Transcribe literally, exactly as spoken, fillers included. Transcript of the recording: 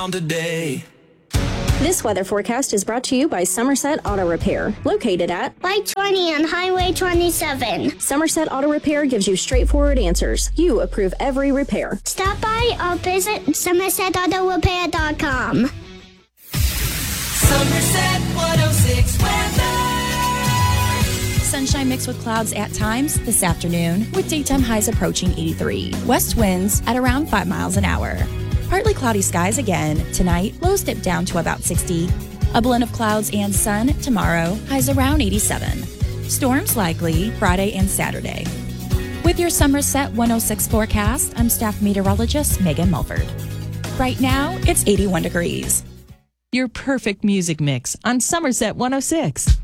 down today. This weather forecast is brought to you by Somerset Auto Repair, located at Y twenty on Highway twenty-seven. Somerset Auto Repair gives you straightforward answers. You approve every repair. Stop by or visit somerset auto repair dot com. Somerset one oh six weather. Sunshine mixed with clouds at times this afternoon, with daytime highs approaching eighty-three. West winds at around five miles an hour. Partly cloudy skies again. Tonight, lows dip down to about sixty. A blend of clouds and sun tomorrow, highs around eighty-seven. Storms likely Friday and Saturday. With your Somerset one oh six forecast, I'm staff meteorologist Megan Mulford. Right now, it's eighty-one degrees. Your perfect music mix on Somerset one oh six.